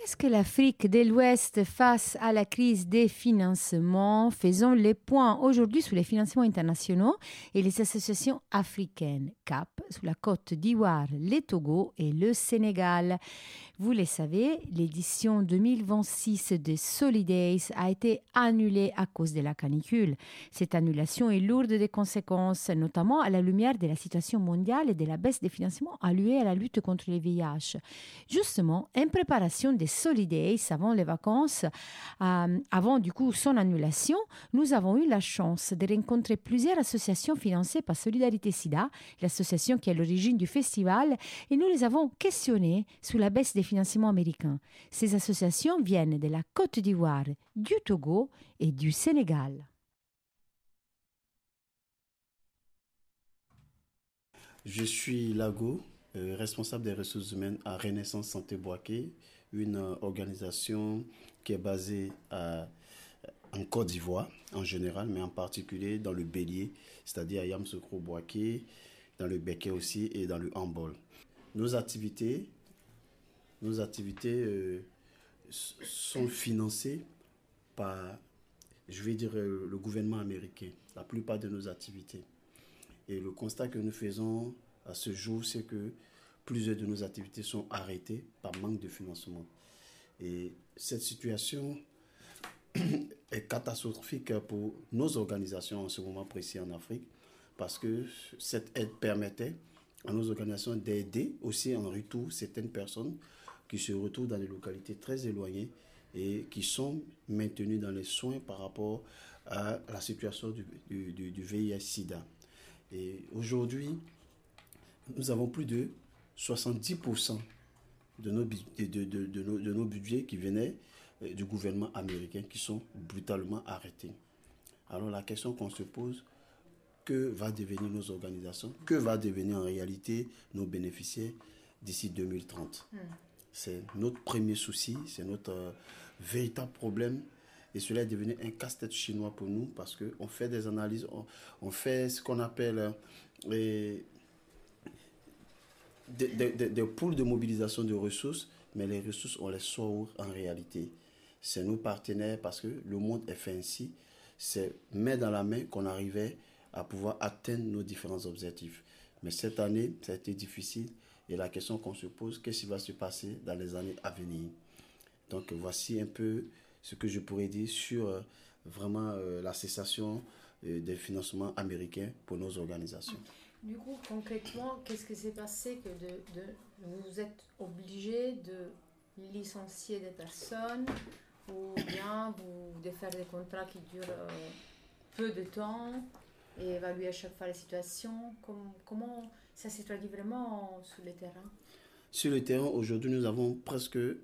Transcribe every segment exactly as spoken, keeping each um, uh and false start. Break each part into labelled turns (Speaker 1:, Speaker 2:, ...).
Speaker 1: Qu'est-ce que l'Afrique de l'Ouest face à la crise des financements? Faisons les points aujourd'hui sur les financements internationaux et les associations africaines. C A P, sous la Côte d'Ivoire, le Togo et le Sénégal. Vous le savez, l'édition deux mille vingt-six de Solidays a été annulée à cause de la canicule. Cette annulation est lourde de conséquences, notamment à la lumière de la situation mondiale et de la baisse des financements alloués à la lutte contre le V I H. Justement, en préparation des Solidays avant les vacances, euh, avant du coup son annulation, nous avons eu la chance de rencontrer plusieurs associations financées par Solidarité SIDA, l'association qui est à l'origine du festival, et nous les avons questionnées sur la baisse des financements américains. Ces associations viennent de la Côte d'Ivoire, du Togo et du Sénégal.
Speaker 2: Je suis Lago, euh, responsable des ressources humaines à Renaissance Santé Bouaké, une euh, organisation qui est basée à, en Côte d'Ivoire en général, mais en particulier dans le Bélier, c'est-à-dire à Yamoussoukro Bouaké, dans le Béké aussi et dans le handball. Nos activités, nos activités euh, sont financées par, je vais dire, euh, le gouvernement américain, la plupart de nos activités. Et le constat que nous faisons à ce jour, c'est que plusieurs de nos activités sont arrêtées par manque de financement. Et cette situation est catastrophique pour nos organisations en ce moment précis en Afrique, parce que cette aide permettait à nos organisations d'aider aussi en retour certaines personnes qui se retrouvent dans des localités très éloignées et qui sont maintenues dans les soins par rapport à la situation du, du, du, du V I H sida. Et aujourd'hui, nous avons plus de soixante-dix pour cent de nos, de, de, de, de, nos, de nos budgets qui venaient du gouvernement américain qui sont brutalement arrêtés. Alors la question qu'on se pose, que va devenir nos organisations? Que va devenir en réalité nos bénéficiaires d'ici deux mille trente? Mm. C'est notre premier souci, c'est notre euh, véritable problème. Et cela est devenu un casse-tête chinois pour nous parce qu'on fait des analyses, on, on fait ce qu'on appelle euh, les, des, des, des pools de mobilisation de ressources, mais les ressources, on les sort en réalité. C'est nos partenaires parce que le monde est fait ainsi. C'est main dans la main qu'on arrivait à pouvoir atteindre nos différents objectifs. Mais cette année, ça a été difficile. Et la question qu'on se pose, qu'est-ce qui va se passer dans les années à venir? Donc voici un peu ce que je pourrais dire sur euh, vraiment euh, la cessation euh, des financements américains pour nos organisations.
Speaker 1: Du coup, concrètement, qu'est-ce qui s'est passé que de, de, vous êtes obligé de licencier des personnes ou bien vous, de faire des contrats qui durent euh, peu de temps et évaluer à chaque fois la situation? Comment, comment ça s'est traduit vraiment sur le terrain?
Speaker 2: Sur le terrain, aujourd'hui, nous avons presque euh,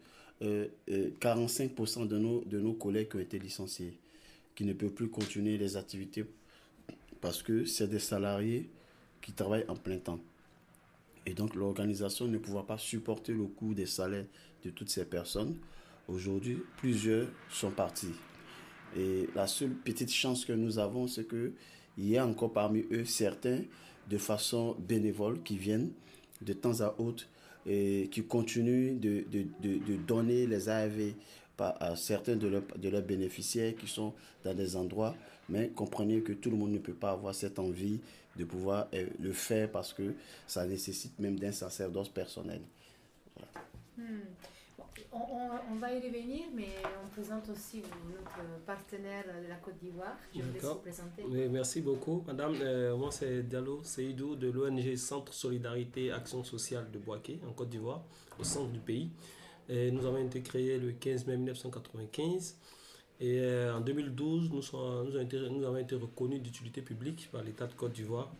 Speaker 2: euh, quarante-cinq pour cent de nos, de nos collègues qui ont été licenciés, qui ne peuvent plus continuer les activités parce que c'est des salariés qui travaillent en plein temps. Et donc, l'organisation ne pouvant pas supporter le coût des salaires de toutes ces personnes, aujourd'hui, plusieurs sont partis. Et la seule petite chance que nous avons, c'est qu'il y a encore parmi eux certains de façon bénévole qui viennent de temps à autre et qui continuent de, de, de, de donner les A R V à certains de leurs, de leurs bénéficiaires qui sont dans des endroits. Mais comprenez que tout le monde ne peut pas avoir cette envie de pouvoir euh, le faire parce que ça nécessite même d'un sacerdoce personnel. Voilà.
Speaker 1: Hmm. On, on, on va y revenir, mais on présente aussi notre partenaire de la Côte d'Ivoire. Je vous laisse vous présenter.
Speaker 3: Oui, merci beaucoup, madame. Euh, moi, c'est Diallo Seydou de l'O N G Centre Solidarité Action Sociale de Bouaké, en Côte d'Ivoire, au centre du pays. Et nous avons été créés le quinze mai mille neuf cent quatre-vingt-quinze. Et euh, en deux mille douze, nous, sommes, nous, avons été, nous avons été reconnus d'utilité publique par l'État de Côte d'Ivoire.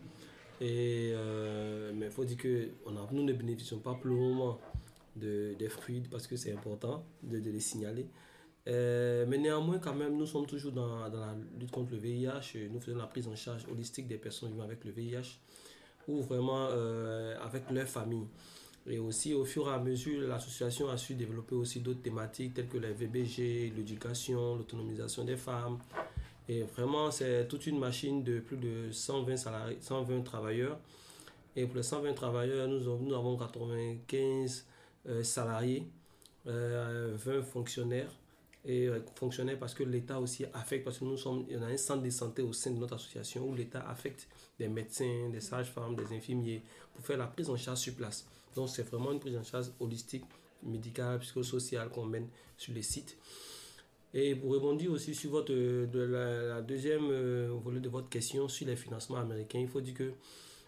Speaker 3: Et, euh, mais il faut dire que on a, nous ne bénéficions pas pour le moment De, des fruits parce que c'est important de, de les signaler. Euh, mais néanmoins, quand même, nous sommes toujours dans, dans la lutte contre le V I H. Nous faisons la prise en charge holistique des personnes vivant avec le V I H ou vraiment euh, avec leur famille. Et aussi, au fur et à mesure, l'association a su développer aussi d'autres thématiques telles que les V B G, l'éducation, l'autonomisation des femmes. Et vraiment, c'est toute une machine de plus de cent vingt salariés, cent vingt travailleurs. Et pour les cent vingt travailleurs, nous, nous avons quatre-vingt-quinze Euh, salariés euh, vingt fonctionnaires. Et euh, fonctionnaires parce que l'État aussi affecte, parce que nous sommes, il y a un centre de santé au sein de notre association où l'État affecte des médecins, des sages-femmes, des infirmiers pour faire la prise en charge sur place. Donc c'est vraiment une prise en charge holistique, médicale, psychosociale qu'on mène sur les sites. Et pour rebondir aussi sur votre, de la, la deuxième euh, volet de votre question sur les financements américains, il faut dire que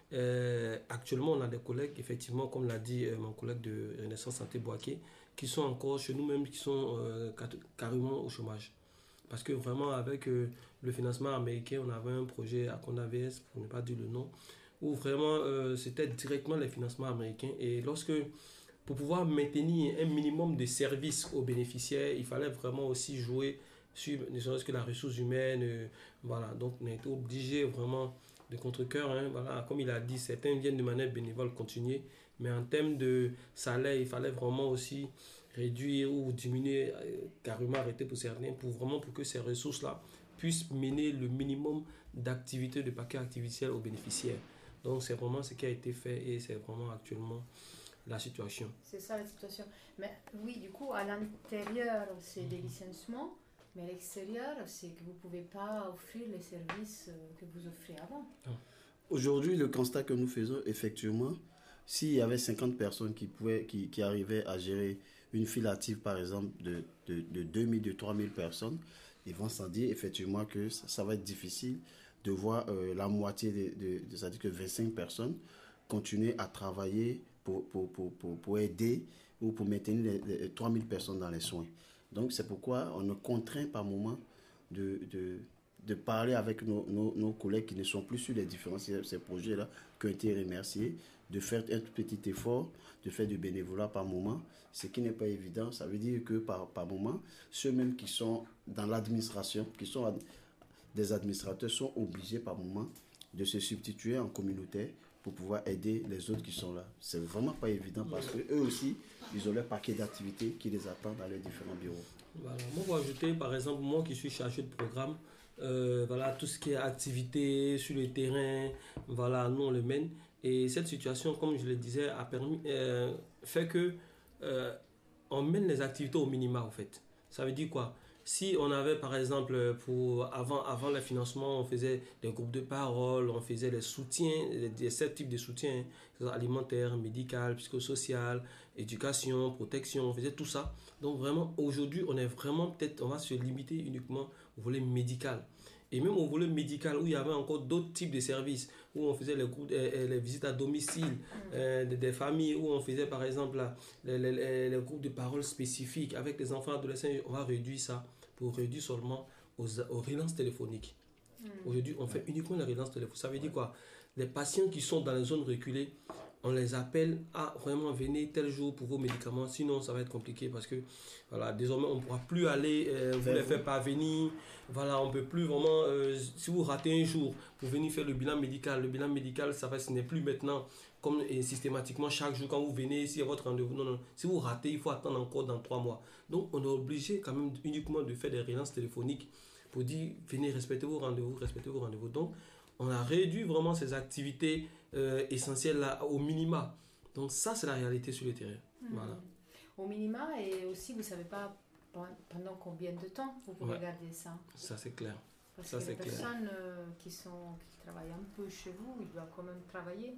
Speaker 3: euh, actuellement on a des collègues, effectivement, comme l'a dit euh, mon collègue de Renaissance Santé Boaké, qui sont encore chez nous-mêmes, qui sont euh, carrément au chômage. Parce que vraiment, avec euh, le financement américain, on avait un projet à Conavs, pour ne pas dire le nom, où vraiment euh, c'était directement les financements américains. Et lorsque, pour pouvoir maintenir un minimum de services aux bénéficiaires, il fallait vraiment aussi jouer sur ne serait-ce que la ressource humaine. Euh, voilà, donc on a été obligé vraiment de contre-cœur. Hein, voilà, comme il a dit, certains viennent de manière bénévole continuer. Mais en termes de salaire, il fallait vraiment aussi réduire ou diminuer, carrément arrêter pour certains, pour vraiment pour que ces ressources-là puissent mener le minimum d'activités, de paquets activitiels aux bénéficiaires. Donc c'est vraiment ce qui a été fait et c'est vraiment actuellement la situation.
Speaker 1: C'est ça la situation. Mais oui, du coup, à l'intérieur, c'est des licenciements, mais à l'extérieur, c'est que vous ne pouvez pas offrir les services que vous offrez avant.
Speaker 2: Aujourd'hui, le constat que nous faisons, effectivement, s'il y avait cinquante personnes qui, pouvaient, qui, qui arrivaient à gérer une file active, par exemple, de, de, de deux mille, de trois mille personnes, ils vont s'en dire effectivement que ça, ça va être difficile de voir euh, la moitié, de, de, de, c'est-à-dire que vingt-cinq personnes, continuer à travailler pour, pour, pour, pour, pour aider ou pour maintenir les, les trois mille personnes dans les soins. Donc, c'est pourquoi on est contraint par moment de... de de parler avec nos, nos, nos collègues qui ne sont plus sur les différents ces, ces projets-là, qui ont été remerciés, de faire un petit effort, de faire du bénévolat par moment, ce qui n'est pas évident. Ça veut dire que par, par moment, ceux-mêmes qui sont dans l'administration, qui sont ad, des administrateurs, sont obligés par moment de se substituer en communautaire pour pouvoir aider les autres qui sont là. C'est vraiment pas évident parce qu'eux aussi, ils ont leur paquet d'activités qui les attendent dans les différents bureaux.
Speaker 3: Voilà. Moi, pour ajouter, par exemple, moi qui suis chargé de programme, Euh, voilà, tout ce qui est activité sur le terrain, voilà, nous on le mène. Et cette situation, comme je le disais, a permis, euh, fait que euh, on mène les activités au minima en fait. Ça veut dire quoi? Si on avait par exemple, pour, avant, avant le financement, on faisait des groupes de parole, on faisait les soutiens, les sept types de soutiens, alimentaire, médical, psychosocial, éducation, protection, on faisait tout ça. Donc vraiment, aujourd'hui, on est vraiment peut-être, on va se limiter uniquement au volet médical. Et même au volet médical, où il y avait encore d'autres types de services, où on faisait les, groupes, euh, les visites à domicile euh, des, des familles, où on faisait par exemple les, les, les, les groupes de parole spécifiques avec les enfants adolescents, on va réduire ça pour réduire seulement aux, aux relances téléphoniques. Mm. Aujourd'hui, on fait uniquement les relances téléphoniques. Ça veut dire quoi? Les patients qui sont dans les zones reculées, on les appelle à vraiment venir tel jour pour vos médicaments, sinon ça va être compliqué parce que voilà, désormais on ne pourra plus aller euh, vous les faire parvenir, voilà, on ne peut plus vraiment, euh, si vous ratez un jour pour venir faire le bilan médical, le bilan médical ça va, ce n'est plus maintenant comme et systématiquement chaque jour quand vous venez, si il y a votre rendez-vous, non, non, si vous ratez, il faut attendre encore dans trois mois. Donc on est obligé quand même uniquement de faire des relances téléphoniques pour dire venez respecter vos rendez-vous, respectez vos rendez-vous. Donc on a réduit vraiment ces activités euh, essentielles là, au minima. Donc ça, c'est la réalité sur le terrain. Mmh. Voilà.
Speaker 1: Au minima, et aussi, vous ne savez pas pendant combien de temps vous pouvez ouais. garder ça.
Speaker 3: Ça, c'est clair.
Speaker 1: Parce
Speaker 3: ça,
Speaker 1: que
Speaker 3: c'est
Speaker 1: les
Speaker 3: clair.
Speaker 1: personnes euh, qui, sont, qui travaillent un peu chez vous, ils doivent quand même travailler.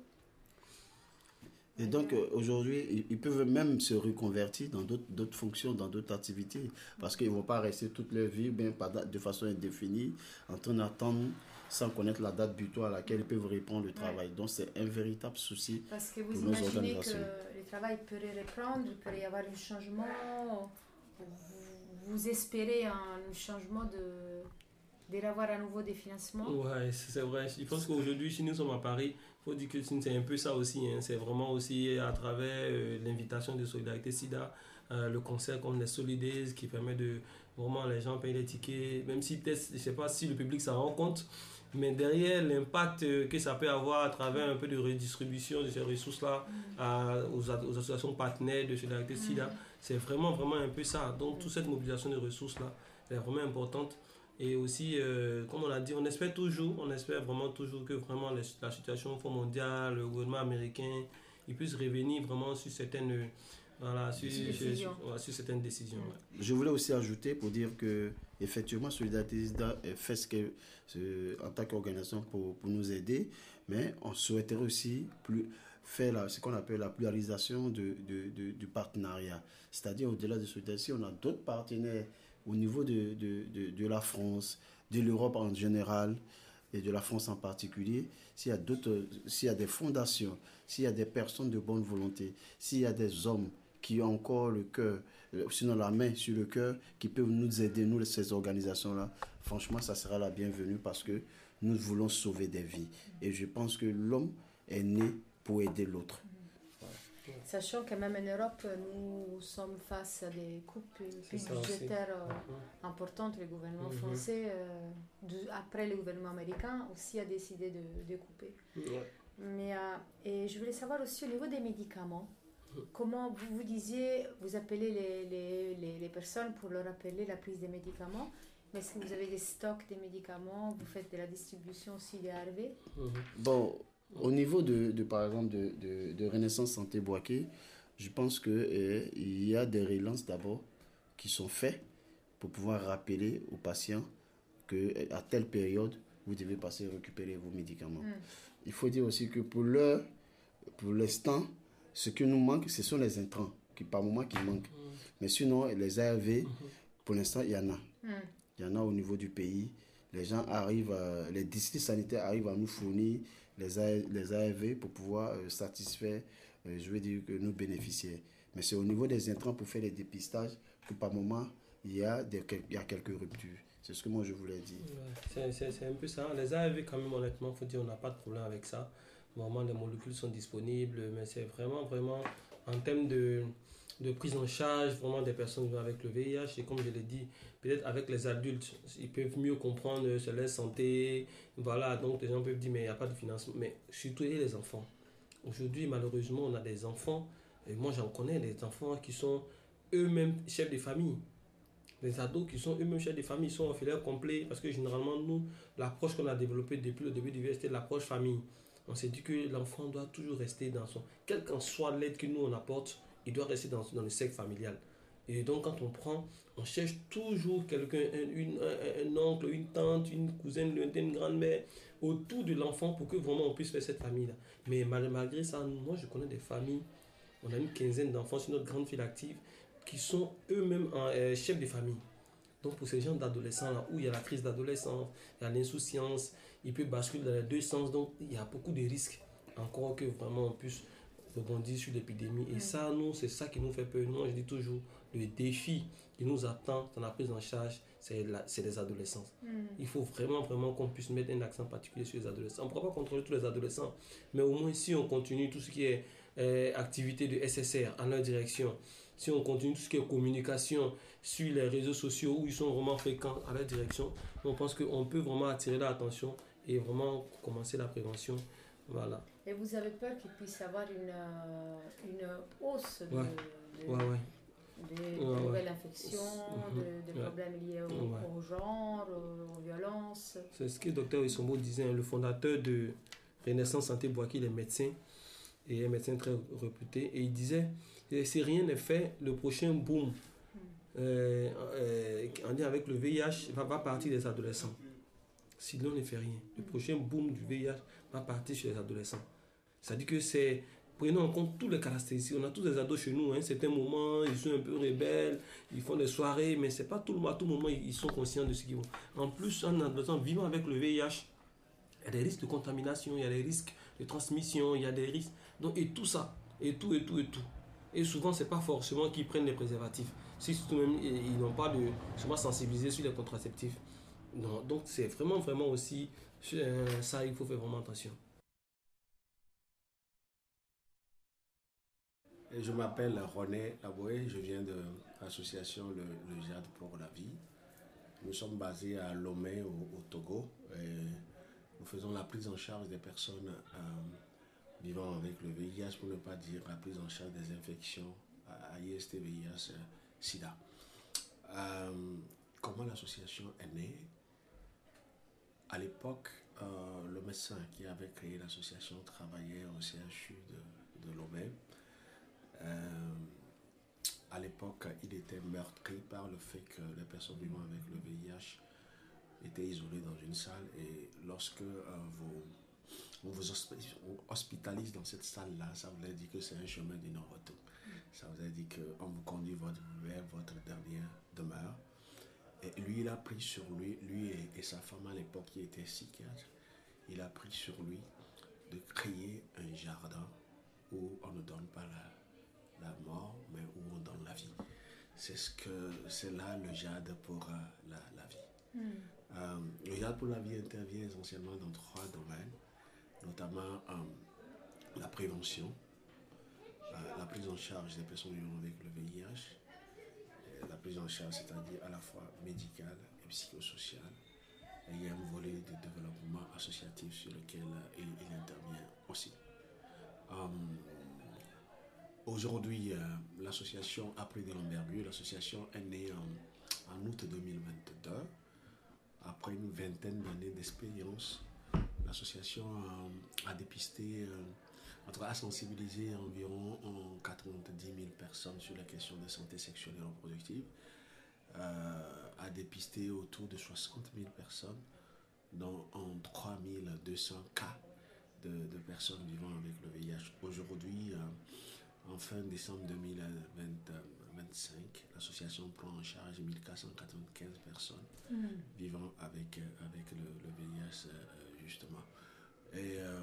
Speaker 2: Et donc, euh, aujourd'hui, ils, ils peuvent même se reconvertir dans d'autres, d'autres fonctions, dans d'autres activités. Parce qu'ils ne vont pas rester toute leur vie bien, de façon indéfinie, en train d'attendre sans connaître la date butoir à laquelle ils peuvent reprendre le travail. Ouais. Donc, c'est un véritable souci.
Speaker 1: Parce que vous imaginez que le travail pourrait reprendre, il pourrait y avoir un changement. Vous, vous espérez un changement de, de avoir à nouveau des financements?
Speaker 3: Oui, c'est vrai. Je pense qu'aujourd'hui, si nous sommes à Paris, il faut dire que c'est un peu ça aussi. Hein. C'est vraiment aussi à travers euh, l'invitation de Solidarité SIDA, euh, le concert comme les Solidaires qui permet de vraiment les gens payent les tickets, même si peut-être, je ne sais pas si le public s'en rend compte, mais derrière l'impact que ça peut avoir à travers un peu de redistribution de ces ressources-là à, aux, aux associations partenaires de Solidarité SIDA, c'est vraiment, vraiment un peu ça. Donc, toute cette mobilisation de ressources-là est vraiment importante. Et aussi, euh, comme on l'a dit, on espère toujours, on espère vraiment toujours que vraiment les, la situation mondiale, le gouvernement américain, ils puissent revenir vraiment sur certaines Voilà, sur,
Speaker 1: sur,
Speaker 3: sur, sur, sur certaines décisions.
Speaker 2: Ouais. Je voulais aussi ajouter pour dire que effectivement Solidarité SIDA fait ce que ce, en tant qu'organisation pour, pour nous aider, mais on souhaiterait aussi plus faire la, ce qu'on appelle la pluralisation de, de, de, du partenariat. C'est-à-dire au-delà de Solidarité, on a d'autres partenaires au niveau de, de, de, de la France, de l'Europe en général et de la France en particulier. S'il y a d'autres, s'il y a des fondations, s'il y a des personnes de bonne volonté, s'il y a des hommes qui ont encore le cœur, sinon la main sur le cœur, qui peuvent nous aider, nous, ces organisations-là, franchement, ça sera la bienvenue parce que nous voulons sauver des vies. Et je pense que l'homme est né pour aider l'autre.
Speaker 1: Sachant que même en Europe, nous sommes face à des coupes budgétaires euh, importantes. Le gouvernement mm-hmm. français, euh, de, après le gouvernement américain, aussi a décidé de, de couper. Ouais. Mais, euh, et je voulais savoir aussi au niveau des médicaments, comment vous, vous disiez, vous appelez les, les, les, les personnes pour leur appeler la prise des médicaments, mais est-ce que vous avez des stocks de médicaments, vous faites de la distribution aussi des A R V?
Speaker 2: Bon, au niveau de, de par exemple, de, de, de Renaissance Santé Bouaké, je pense qu'il euh, y a des relances d'abord qui sont faites pour pouvoir rappeler aux patients qu'à telle période, vous devez passer récupérer vos médicaments. Mm. Il faut dire aussi que pour l'heure, pour l'instant, ce qui nous manque, ce sont les intrants, qui par moment qui manquent. Mm. Mais sinon, les A R V, mm-hmm. pour l'instant, il y en a. Mm. Il y en a au niveau du pays. Les gens arrivent, à, les districts sanitaires arrivent à nous fournir les, A, les A R V pour pouvoir euh, satisfaire, euh, je veux dire, que nos bénéficiaires. Mais c'est au niveau des intrants pour faire les dépistages que par moment, il y a, des, il y a quelques ruptures. C'est ce que moi je voulais dire.
Speaker 3: Ouais, c'est, c'est, c'est un peu ça. Les A R V, quand même, honnêtement, il faut dire, on n'a pas de problème avec ça. Vraiment, les molécules sont disponibles, mais c'est vraiment, vraiment, en termes de, de prise en charge, vraiment des personnes avec le V I H, et comme je l'ai dit, peut-être avec les adultes, ils peuvent mieux comprendre sur leur santé, voilà, donc les gens peuvent dire, mais il n'y a pas de financement, mais surtout les enfants. Aujourd'hui, malheureusement, on a des enfants, et moi j'en connais, des enfants qui sont eux-mêmes chefs de famille. Des ados qui sont eux-mêmes chefs de famille, ils sont en filaire complet, parce que généralement, nous, l'approche qu'on a développée depuis le début du V I H, c'était l'approche famille. On s'est dit que l'enfant doit toujours rester dans son... Quelle qu'en soit l'aide que nous on apporte, il doit rester dans, dans le cercle familial. Et donc quand on prend, on cherche toujours quelqu'un, un, une, un, un oncle, une tante, une cousine, une grand-mère, autour de l'enfant pour que vraiment on puisse faire cette famille-là. Mais mal, malgré ça, moi je connais des familles, on a une quinzaine d'enfants sur notre grande file active, qui sont eux-mêmes euh, chefs de famille. Donc pour ces gens d'adolescents là, où il y a la crise d'adolescence, il y a l'insouciance, il peut basculer dans les deux sens, donc il y a beaucoup de risques encore que vraiment on puisse rebondir sur l'épidémie. Et ça, nous, c'est ça qui nous fait peur. Moi, je dis toujours, le défi qui nous attend dans la prise en charge, c'est, la, c'est les adolescents. Mm. Il faut vraiment, vraiment qu'on puisse mettre un accent particulier sur les adolescents. On ne pourra pas contrôler tous les adolescents, mais au moins si on continue tout ce qui est euh, activité de S S R en leur direction, si on continue tout ce qui est communication sur les réseaux sociaux où ils sont vraiment fréquents à leur direction, on pense qu'on peut vraiment attirer leur attention et vraiment commencer la prévention. Voilà.
Speaker 1: Et vous avez peur qu'il puisse y avoir une, une hausse de,
Speaker 3: ouais.
Speaker 1: de,
Speaker 3: ouais, ouais.
Speaker 1: de, de
Speaker 3: ouais,
Speaker 1: nouvelles
Speaker 3: ouais.
Speaker 1: infections,
Speaker 3: mmh.
Speaker 1: de, de
Speaker 3: ouais.
Speaker 1: problèmes liés au,
Speaker 3: ouais.
Speaker 1: au genre, aux, aux violences?
Speaker 3: C'est ce que le docteur Issombo disait, le fondateur de Renaissance Santé Bouaké, il est médecin, et un médecin très réputé, et il disait, si rien n'est fait, le prochain boom, mmh. euh, euh, en lien avec le V I H, va, va partir des adolescents. Si l'on ne fait rien, le prochain boom du V I H va partir chez les adolescents. C'est-à-dire que c'est, prenons en compte tous les caractéristiques. On a tous des ados chez nous, à un certain moment, ils sont un peu rebelles, ils font des soirées, mais c'est pas tout le monde, à tout moment, ils sont conscients de ce qu'ils font. En plus, un adolescent vivant avec le V I H, il y a des risques de contamination, il y a des risques de transmission, il y a des risques. Donc, et tout ça, et tout, et tout, et tout. Et souvent, c'est pas forcément qu'ils prennent les préservatifs. Si tout de même, ils n'ont pas de, souvent sensibilisé sur les contraceptifs. Non, donc c'est vraiment, vraiment aussi euh, ça, il faut faire vraiment attention.
Speaker 4: Je m'appelle René Laboué, je viens de l'association Le, le Jade pour la vie. Nous sommes basés à Lomé au, au Togo et nous faisons la prise en charge des personnes euh, vivant avec le V I H, pour ne pas dire la prise en charge des infections à I S T, V I H, SIDA. Euh, comment l'association est née? À l'époque, euh, le médecin qui avait créé l'association travaillait au C H U de, de Lomé. Euh, à l'époque, il était meurtri par le fait que les personnes vivant avec le V I H étaient isolées dans une salle. Et lorsque euh, vous, on vous hospitalise dans cette salle-là, ça voulait dire que c'est un chemin du non-retour. Ça voulait dire qu'on vous conduit votre, vers votre dernière demeure. Et lui, il a pris sur lui, lui et, et sa femme à l'époque qui était psychiatre, il a pris sur lui de créer un jardin où on ne donne pas la, la mort, mais où on donne la vie. C'est ce que c'est là le jade pour euh, la, la vie. Mm. Euh, le jade pour la vie intervient essentiellement dans trois domaines, notamment euh, la prévention, euh, la prise en charge des personnes vivant avec le V I H, la prise en charge, c'est-à-dire à la fois médicale et psychosociale. Et il y a un volet de développement associatif sur lequel euh, il, il intervient aussi. Um, Aujourd'hui, euh, l'association a pris de l'envergure. L'association est née en, en août deux mille vingt-deux. Après une vingtaine d'années d'expérience, l'association a, a dépisté, euh, en tout cas a sensibilisé environ quatre-vingt-dix mille personnes sur la question de santé sexuelle et reproductive, euh, a dépisté autour de soixante mille personnes, dont en trois mille deux cents cas de, de personnes vivant avec le V I H. Aujourd'hui, euh, en fin décembre deux mille vingt-cinq, l'association prend en charge mille quatre cent quatre-vingt-quinze personnes mmh. vivant avec, avec le, le V I H, euh, justement. Et euh,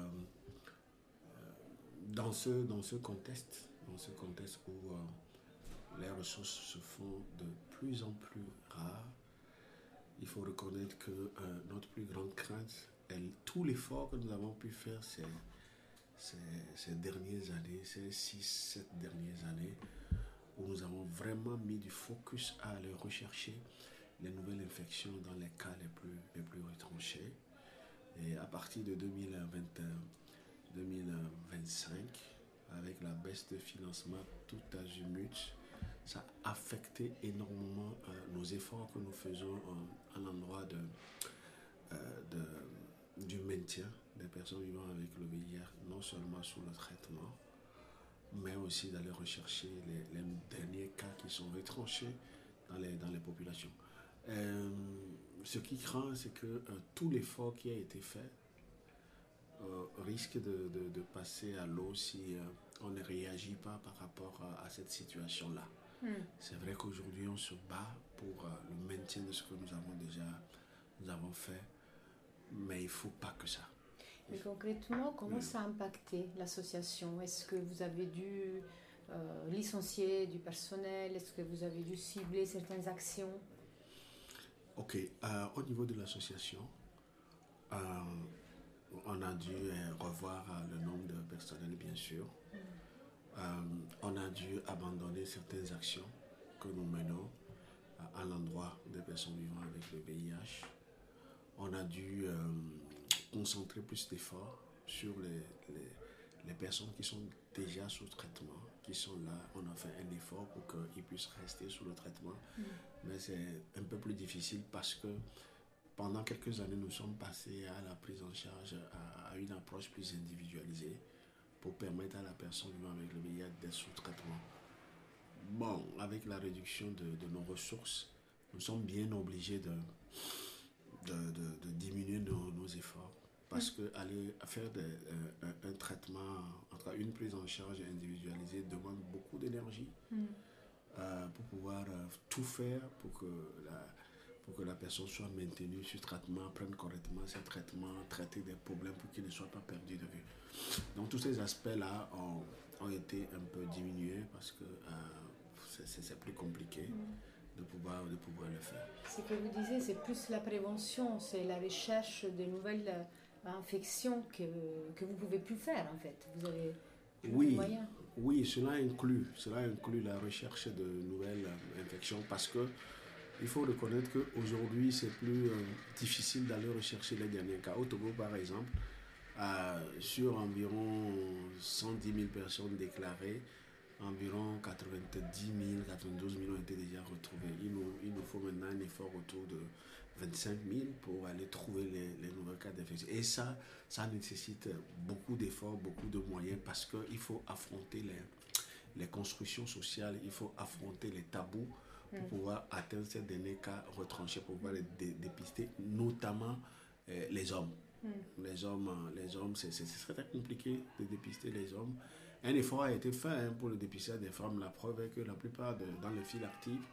Speaker 4: dans, ce, dans ce contexte, dans ce contexte où euh, les ressources se font de plus en plus rares, il faut reconnaître que euh, notre plus grande crainte, elle, tout l'effort que nous avons pu faire, c'est Ces, ces dernières années, ces six, sept dernières années, où nous avons vraiment mis du focus à aller rechercher les nouvelles infections dans les cas les plus, les plus retranchés. Et à partir de deux mille vingt, deux mille vingt-cinq, avec la baisse de financement tout azimut, ça a affecté énormément euh, nos efforts que nous faisons euh, à l'endroit de, euh, de, du maintien des personnes vivant avec le V I H, non seulement sous le traitement, mais aussi d'aller rechercher les, les derniers cas qui sont retranchés dans les, dans les populations. Euh, ce qui craint, c'est que euh, tout l'effort qui a été fait euh, risque de, de, de passer à l'eau si euh, on ne réagit pas par rapport à, à cette situation-là. Mm. C'est vrai qu'aujourd'hui, on se bat pour euh, le maintien de ce que nous avons déjà nous avons fait, mais il ne faut pas que ça.
Speaker 1: Mais concrètement, comment oui. ça a impacté l'association? Est-ce que vous avez dû euh, licencier du personnel? Est-ce que vous avez dû cibler certaines actions?
Speaker 4: Ok, euh, au niveau de l'association, euh, on a dû euh, revoir euh, le nombre de personnel, bien sûr. Mm. Euh, on a dû abandonner certaines actions que nous menons euh, à l'endroit des personnes vivant avec le V I H. On a dû euh, concentrer plus d'efforts sur les, les, les personnes qui sont déjà sous traitement, qui sont là. On a fait un effort pour qu'ils puissent rester sous le traitement, mmh. mais c'est un peu plus difficile parce que pendant quelques années, nous sommes passés à la prise en charge, à, à une approche plus individualisée pour permettre à la personne vivant avec le V I H d'être sous traitement. Bon, avec la réduction de, de nos ressources, nous sommes bien obligés de, de, de, de diminuer nos, nos efforts. Parce qu'aller faire des, euh, un, un traitement, en tout cas une prise en charge individualisée demande beaucoup d'énergie mm. euh, pour pouvoir euh, tout faire pour que, la, pour que la personne soit maintenue sur traitement, prenne correctement ses traitements, traiter des problèmes pour qu'ils ne soient pas perdus de vue. Donc tous ces aspects-là ont, ont été un peu diminués parce que euh, c'est, c'est, c'est plus compliqué. Mm. De pouvoir, de pouvoir le faire.
Speaker 1: Ce que vous disiez, c'est plus la prévention, c'est la recherche de nouvelles infections que, que vous ne pouvez plus faire en fait. Vous avez plus
Speaker 4: oui,
Speaker 1: de moyens.
Speaker 4: Oui, cela inclut, cela inclut la recherche de nouvelles infections parce que il faut reconnaître qu'aujourd'hui c'est plus euh, difficile d'aller rechercher les derniers cas. Au Togo par exemple, euh, sur environ cent dix mille personnes déclarées, environ quatre-vingt-dix mille, quatre-vingt-douze mille ont été déjà retrouvés. Il nous, il nous faut maintenant un effort autour de vingt-cinq mille pour aller trouver les, les nouveaux cas d'infection. Et ça, ça nécessite beaucoup d'efforts, beaucoup de moyens parce qu'il faut affronter les, les constructions sociales, il faut affronter les tabous pour mm. pouvoir atteindre ces derniers cas retranchés, pour pouvoir les dé- dépister, notamment euh, les hommes. Mm. Les hommes, les hommes c'est, c'est, c'est très compliqué de dépister les hommes. Un effort a été fait hein, pour le dépistage des femmes. La preuve est que la plupart de, dans les files actives,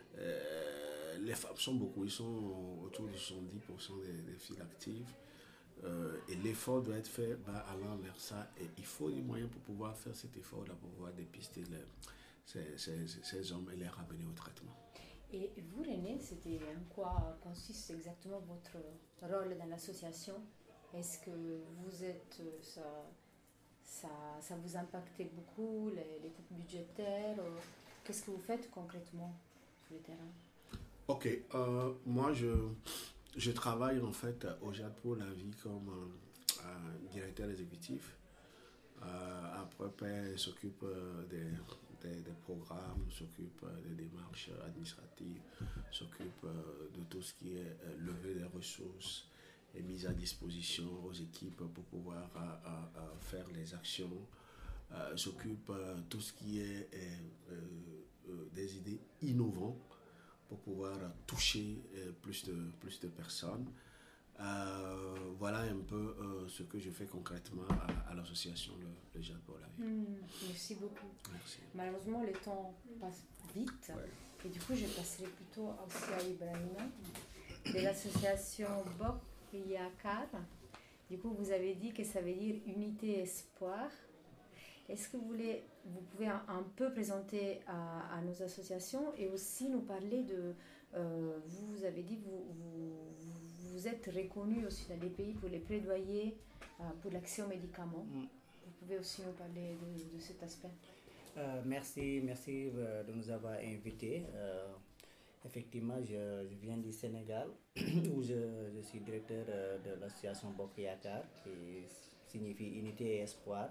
Speaker 4: euh, les femmes sont beaucoup, ils sont autour de soixante-dix pour cent des, des files actives. Euh, et l'effort doit être fait bah, allant vers ça. Et il faut des moyens pour pouvoir faire cet effort-là, pour pouvoir dépister les, ces, ces, ces hommes et les ramener au traitement.
Speaker 1: Et vous, René, c'était en quoi consiste exactement votre rôle dans l'association? Est-ce que vous êtes... Ça, ça, ça vous impacte beaucoup, les, les coupes budgétaires? Qu'est-ce que vous faites concrètement sur le terrain?
Speaker 4: Ok, euh, moi je... Je travaille en fait au Jade pour la vie comme euh, euh, directeur exécutif. Euh, après, Père s'occupe euh, des, des, des programmes, s'occupe euh, des démarches administratives, s'occupe euh, de tout ce qui est euh, levée des ressources et mise à disposition aux équipes pour pouvoir euh, euh, euh, faire les actions. Euh, s'occupe de euh, tout ce qui est euh, euh, des idées innovantes pour pouvoir toucher euh, plus, de, plus de personnes. Euh, voilà un peu euh, ce que je fais concrètement à, à l'association Le, le Jade pour la vie.
Speaker 1: Mmh, merci beaucoup.
Speaker 4: Merci.
Speaker 1: Malheureusement, le temps passe vite. Ouais. Et du coup, je passerai plutôt aussi à Ibrahima de l'association Bok Yakar. Du coup, vous avez dit que ça veut dire Unité Espoir. Est-ce que vous, voulez, vous pouvez un, un peu présenter à, à nos associations et aussi nous parler de... Euh, vous, vous avez dit que vous, vous, vous êtes reconnu aussi dans les pays pour les plaidoyer euh, pour l'accès aux médicaments. Mm. Vous pouvez aussi nous parler de, de cet aspect.
Speaker 5: Euh, merci, merci de nous avoir invités. Euh, effectivement, je, je viens du Sénégal où je, je suis directeur de l'association Bok Yakar qui signifie Unité et Espoir.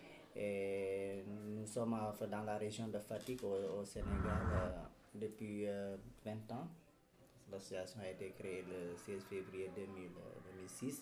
Speaker 5: Et nous sommes dans la région de Fatick au, au Sénégal euh, depuis euh, vingt ans. L'association a été créée le seize février deux mille six.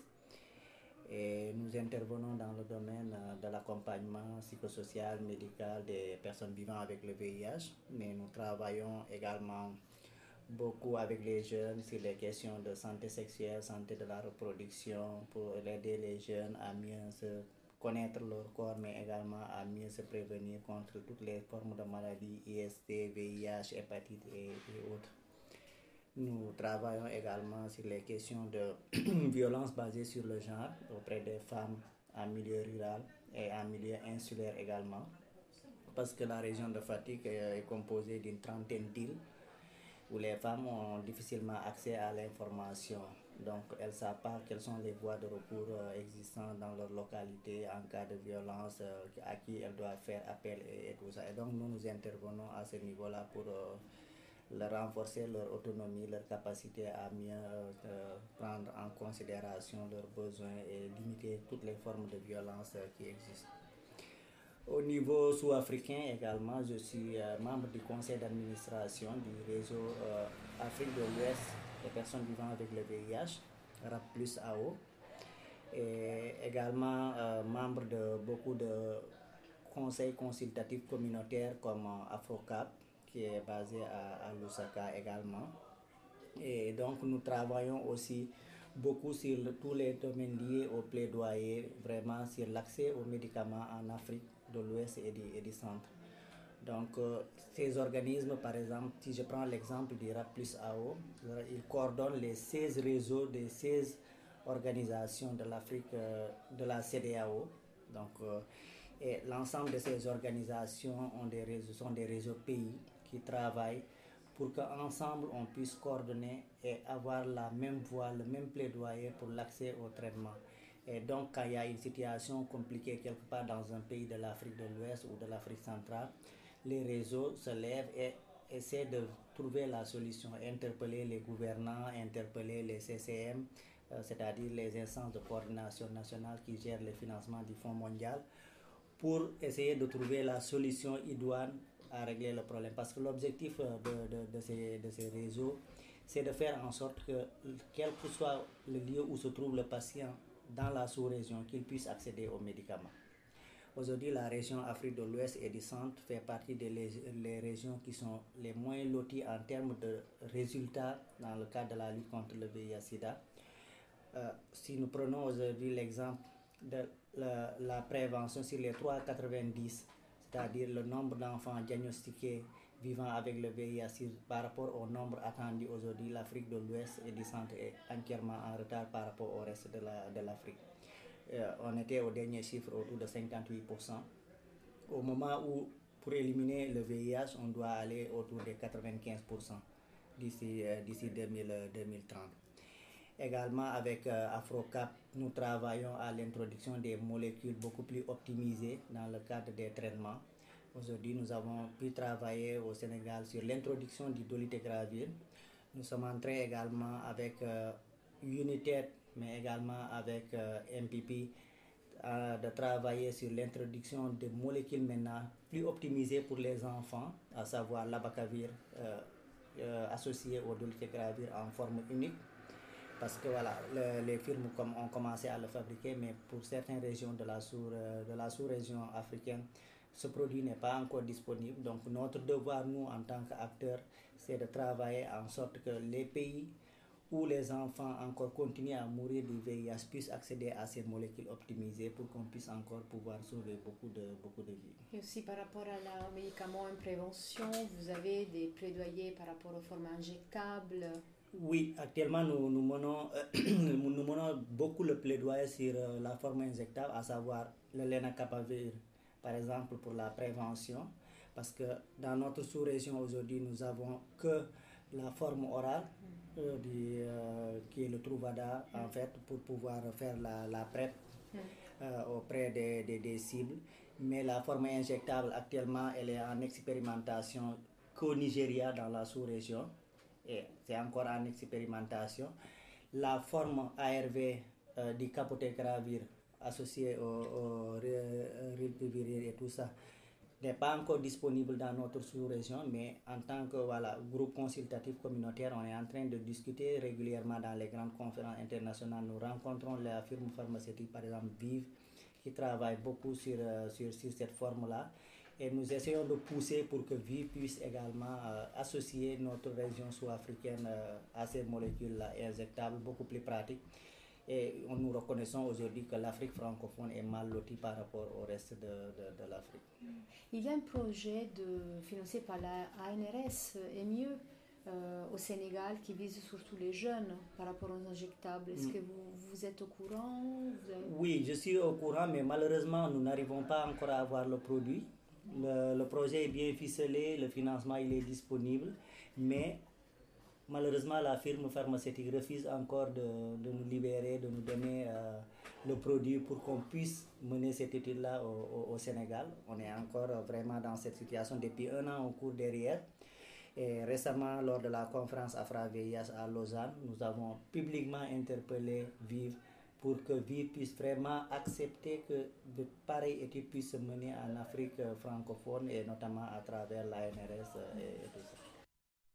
Speaker 5: Et nous intervenons dans le domaine de l'accompagnement psychosocial, médical des personnes vivant avec le V I H. Mais nous travaillons également beaucoup avec les jeunes sur les questions de santé sexuelle, santé de la reproduction, pour aider les jeunes à mieux se connaître leur corps, mais également à mieux se prévenir contre toutes les formes de maladies, I S T, V I H, hépatite et, et autres. Nous travaillons également sur les questions de violence basée sur le genre auprès des femmes en milieu rural et en milieu insulaire également, parce que la région de Fatick est composée d'une trentaine d'îles où les femmes ont difficilement accès à l'information. Donc, elles ne savent pas quelles sont les voies de recours euh, existantes dans leur localité en cas de violence, euh, à qui elles doivent faire appel et, et tout ça. Et donc, nous nous intervenons à ce niveau-là pour euh, leur renforcer leur autonomie, leur capacité à mieux euh, prendre en considération leurs besoins et limiter toutes les formes de violence euh, qui existent. Au niveau sous-africain également, je suis euh, membre du conseil d'administration du réseau euh, Afrique de l'Ouest des personnes vivant avec le V I H, RAP plus A O, et également euh, membre de beaucoup de conseils consultatifs communautaires comme euh, AfroCap, qui est basé à, à Lusaka également. Et donc nous travaillons aussi beaucoup sur le, tous les domaines liés au plaidoyer, vraiment sur l'accès aux médicaments en Afrique de l'Ouest et du, et du Centre. Donc euh, ces organismes, par exemple, si je prends l'exemple du RAP plus A O, ils coordonnent les seize réseaux des seize organisations de l'Afrique, euh, de la C D A O. Donc, euh, et l'ensemble de ces organisations ont des réseaux, sont des réseaux pays qui travaillent pour qu'ensemble on puisse coordonner et avoir la même voie, le même plaidoyer pour l'accès au traitement. Et donc quand il y a une situation compliquée quelque part dans un pays de l'Afrique de l'Ouest ou de l'Afrique centrale, les réseaux se lèvent et essaient de trouver la solution, interpeller les gouvernants, interpeller les C C M, euh, c'est-à-dire les instances de coordination nationale qui gèrent le financement du Fonds mondial, pour essayer de trouver la solution idoine à régler le problème. Parce que l'objectif de, de, de, ces, de ces réseaux, c'est de faire en sorte que, quel que soit le lieu où se trouve le patient dans la sous-région, qu'il puisse accéder aux médicaments. Aujourd'hui, la région Afrique de l'Ouest et du Centre fait partie des les, les régions qui sont les moins loties en termes de résultats dans le cadre de la lutte contre le V I H sida. Euh, si nous prenons aujourd'hui l'exemple de la, la prévention sur les trois virgule quatre-vingt-dix, c'est-à-dire le nombre d'enfants diagnostiqués vivant avec le V I H par rapport au nombre attendu aujourd'hui, l'Afrique de l'Ouest et du Centre est entièrement en retard par rapport au reste de la, de l'Afrique. Euh, on était au dernier chiffre autour de cinquante-huit pour cent. Au moment où, pour éliminer le V I H, on doit aller autour de quatre-vingt-quinze pour cent d'ici, euh, d'ici deux mille trente. Également avec euh, AfroCap, nous travaillons à l'introduction des molécules beaucoup plus optimisées dans le cadre des traitements. Aujourd'hui, nous avons pu travailler au Sénégal sur l'introduction du dolutegravir. Nous sommes en train également avec euh, United, mais également avec euh, M P P, euh, de travailler sur l'introduction de molécules maintenant plus optimisées pour les enfants, à savoir l'abacavir euh, euh, associé au dolutegravir en forme unique. Parce que voilà, le, les firmes comme, ont commencé à le fabriquer, mais pour certaines régions de la, sous, de la sous-région africaine, ce produit n'est pas encore disponible. Donc notre devoir, nous, en tant qu'acteurs, c'est de travailler en sorte que les pays où les enfants encore continuent à mourir du V I H puissent accéder à ces molécules optimisées pour qu'on puisse encore pouvoir sauver beaucoup de, beaucoup de vies.
Speaker 1: Et aussi par rapport à aux médicaments en prévention, vous avez des plaidoyers par rapport aux formes injectables?
Speaker 5: Oui, actuellement nous, nous, menons, euh, nous menons beaucoup le plaidoyer sur euh, la forme injectable, à savoir le lenacapavir, par exemple pour la prévention, parce que dans notre sous-région aujourd'hui nous avons que la forme orale euh, du, euh, qui est le Truvada en fait pour pouvoir faire la, la PrEP euh, auprès des, des, des cibles, mais la forme injectable actuellement elle est en expérimentation qu'au Nigeria dans la sous-région. Et c'est encore en expérimentation. La forme A R V euh, du cabotegravir associé au, au rilpivirine et tout ça n'est pas encore disponible dans notre sous-région, mais en tant que voilà, groupe consultatif communautaire, on est en train de discuter régulièrement dans les grandes conférences internationales. Nous rencontrons la firme pharmaceutique, par exemple Vive, qui travaille beaucoup sur, euh, sur, sur cette forme-là. Et nous essayons de pousser pour que Vive puisse également euh, associer notre région sous-africaine euh, à ces molécules-là injectables, beaucoup plus pratiques. Et nous reconnaissons aujourd'hui que l'Afrique francophone est mal lotie par rapport au reste de, de, de l'Afrique.
Speaker 1: Il y a un projet de, financé par la A N R S, et mieux euh, au Sénégal, qui vise surtout les jeunes par rapport aux injectables. Est-ce mm. que vous, vous êtes au courant? Vous avez...
Speaker 5: Oui, je suis au courant, mais malheureusement, nous n'arrivons pas encore à avoir le produit. Le, le projet est bien ficelé, le financement il est disponible, mais malheureusement la firme pharmaceutique refuse encore de, de nous libérer, de nous donner euh, le produit pour qu'on puisse mener cette étude-là au, au, au Sénégal. On est encore vraiment dans cette situation depuis un an au cours derrière. Et récemment, lors de la conférence Afra-V I H à Lausanne, nous avons publiquement interpellé Vive pour que Vive puisse vraiment accepter que de pareilles études puissent se mener en Afrique francophone et notamment à travers l'A N R S et, et tout ça.